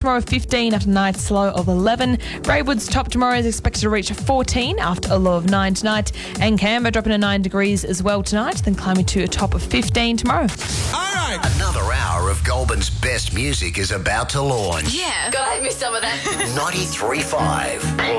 tomorrow 15 after night's low of 11. Braidwood's top tomorrow is expected to reach 14 after a low of 9 tonight. And Canberra dropping to 9 degrees as well tonight, then climbing to a top of 15 tomorrow. All right. Another hour of Goulburn's best music is about to launch. Yeah, gotta have me some of that. 93.5